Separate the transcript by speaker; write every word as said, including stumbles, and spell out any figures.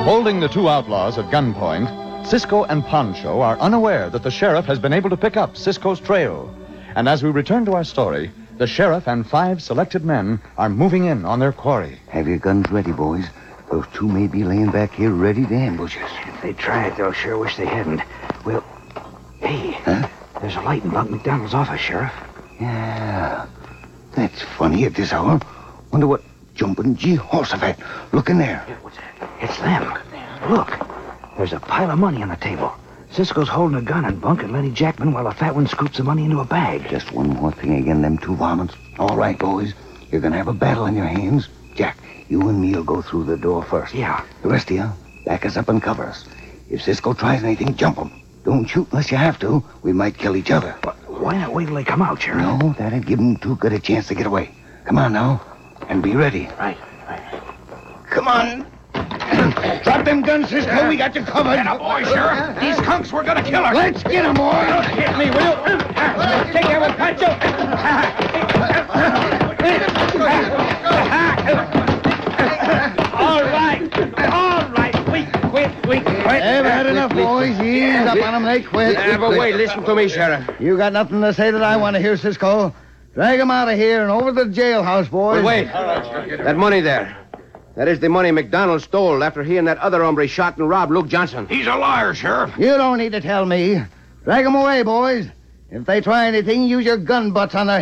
Speaker 1: Holding the two outlaws at gunpoint, Cisco and Pancho are unaware that the sheriff has been able to pick up Cisco's trail. And as we return to our story, the sheriff and five selected men are moving in on their quarry.
Speaker 2: Have your guns ready, boys. Those two may be laying back here ready to ambush us.
Speaker 3: If they try it, they'll sure wish they hadn't. Well, hey,
Speaker 2: Huh?
Speaker 3: there's a light in Bunk McDonald's office, Sheriff.
Speaker 2: Yeah. That's funny at this hour. Wonder what jumping Jehoshaphat. Look in there.
Speaker 3: Yeah, what's that? It's them. Look, there's a pile of money on the table. Cisco's holding a gun on Bunk and Lenny Jackman while the fat one scoops the money into a bag.
Speaker 2: Just one more thing again, them two varmints. All right, boys. You're gonna have a battle on your hands. Jack, you and me'll go through the door first.
Speaker 3: Yeah.
Speaker 2: The rest of you, back us up and cover us. If Cisco tries anything, jump him. Don't shoot unless you have to. We might kill each other.
Speaker 3: But why not wait till they come out, Sheriff?
Speaker 2: No, that'd give them too good a chance to get away. Come on now, and be ready.
Speaker 3: Right, right.
Speaker 2: Come on. Drop them guns, Cisco. We got you covered.
Speaker 3: Get up, boy, Sheriff. These hunks were gonna kill her.
Speaker 2: Let's get them, boys.
Speaker 3: Hit me, will you? Take that one, Pancho. All right. All right. We quit. We quit.
Speaker 4: They've had enough, boys. Ease up on them. They quit.
Speaker 5: Yeah, but wait, listen to me, Sheriff.
Speaker 4: You got nothing to say that I want to hear, Cisco. Drag them out of here and over to the jailhouse, boys.
Speaker 5: But wait. That money there. That is the money McDonald stole after he and that other hombre shot and robbed Luke Johnson.
Speaker 3: He's a liar, Sheriff.
Speaker 4: You don't need to tell me. Drag them away, boys. If they try anything, use your gun butts on their